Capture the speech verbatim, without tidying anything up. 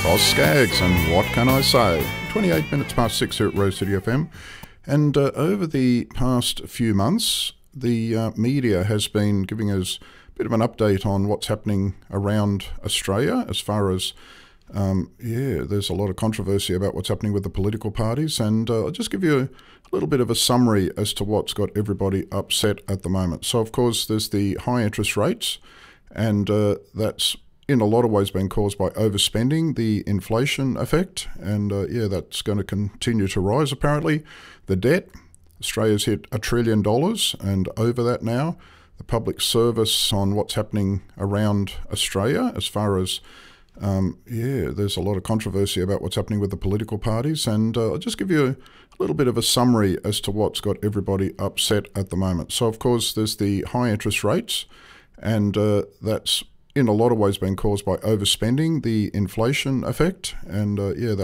Boz Skaggs, and what can I say? twenty-eight minutes past six here at Rose City F M. And uh, over the past few months, the uh, media has been giving us a bit of an update on what's happening around Australia as far as, um, yeah, there's a lot of controversy about what's happening with the political parties. And uh, I'll just give you a little bit of a summary as to what's got everybody upset at the moment. So, of course, there's the high interest rates, and uh, that's in a lot of ways been caused by overspending, the inflation effect, and uh, yeah, that's going to continue to rise apparently. The debt, Australia's hit a trillion dollars and over that now. The public service on what's happening around Australia as far as, um, yeah, there's a lot of controversy about what's happening with the political parties, and uh, I'll just give you a little bit of a summary as to what's got everybody upset at the moment. So, of course, there's the high interest rates, and uh, that's in a lot of ways been caused by overspending, the inflation effect, and uh, yeah, that